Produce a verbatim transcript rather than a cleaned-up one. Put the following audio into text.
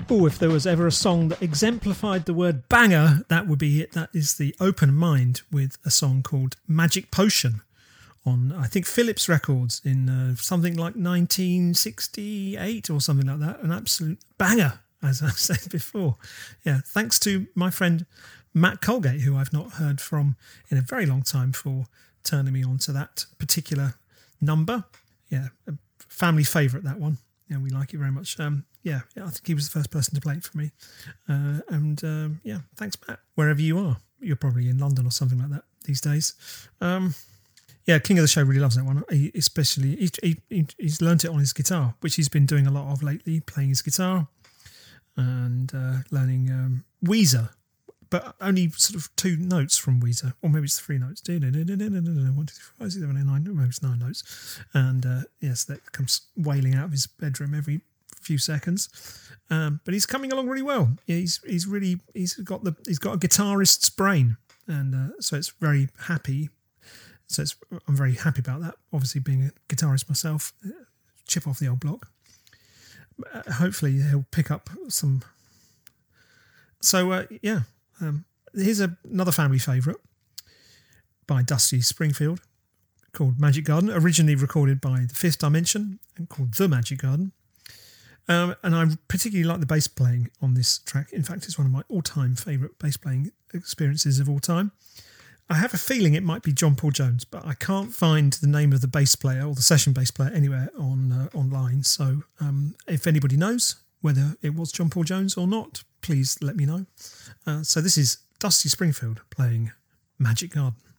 Oh, if there was ever a song that exemplified the word banger, that would be it. That is the Open Mind with a song called Magic Potion on, I think, Philips Records in uh, something like nineteen sixty-eight or something like that. An absolute banger, as I said before. Yeah, thanks to my friend Matt Colgate, who I've not heard from in a very long time, for turning me on to that particular number. Yeah, a family favourite, that one. Yeah, we like it very much. Um, yeah, yeah, I think he was the first person to play it for me. Uh, and um, yeah, thanks, Matt. Wherever you are, you're probably in London or something like that these days. Um, yeah, King of the Show really loves that one. He, especially, he, he, he's learnt it on his guitar, which he's been doing a lot of lately, playing his guitar and uh, learning um, Weezer, but only sort of two notes from Weezer, or maybe it's three notes. One, two, three, four, five, six, seven, eight, nine. Maybe it's nine notes. And uh, yes, that comes wailing out of his bedroom every few seconds. Um, but he's coming along really well. Yeah, he's he's really he's got the he's got a guitarist's brain, and uh, so it's very happy. So it's, I'm very happy about that. Obviously, being a guitarist myself, chip off the old block. Uh, hopefully, he'll pick up some. So uh, yeah. Um, here's a, another family favourite by Dusty Springfield called Magic Garden, originally recorded by The Fifth Dimension and called The Magic Garden. Um, and I particularly like the bass playing on this track. In fact, it's one of my all-time favourite bass playing experiences of all time. I have a feeling it might be John Paul Jones, but I can't find the name of the bass player or the session bass player anywhere on uh, online. So um, if anybody knows whether it was John Paul Jones or not, please let me know. Uh, so this is Dusty Springfield playing Magic Garden.